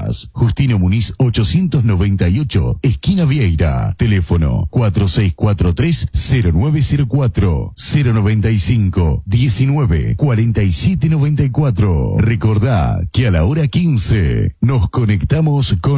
horas. Justino Muniz 898, esquina Vieira. Teléfono 4643-0904 095 19 47 94. Recordá que a la hora 15 nos conectamos con